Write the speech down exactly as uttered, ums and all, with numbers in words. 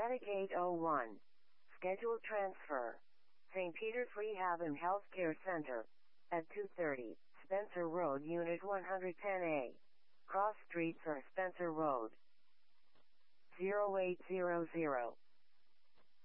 Medicaid oh one. Scheduled transfer. Saint Peter's Rehab and Healthcare Center. At two thirty, Spencer Road, Unit one ten A. Cross Street for Spencer Road. zero eight zero zero.